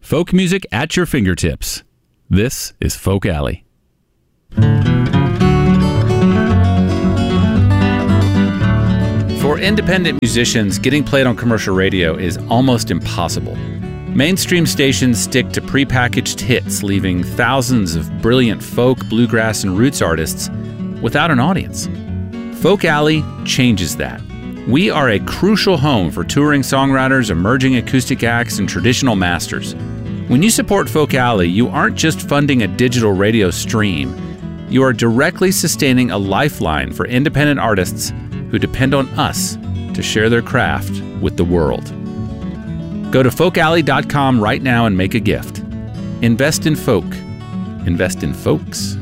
Folk music at your fingertips. This is Folk Alley. For independent musicians, getting played on commercial radio is almost impossible. Mainstream stations stick to prepackaged hits, leaving thousands of brilliant folk, bluegrass, and roots artists without an audience. Folk Alley changes that. We are a crucial home for touring songwriters, emerging acoustic acts, and traditional masters. When you support Folk Alley, you aren't just funding a digital radio stream. You are directly sustaining a lifeline for independent artists who depend on us to share their craft with the world. Go to folkalley.com right now and make a gift. Invest in folk. Invest in folks.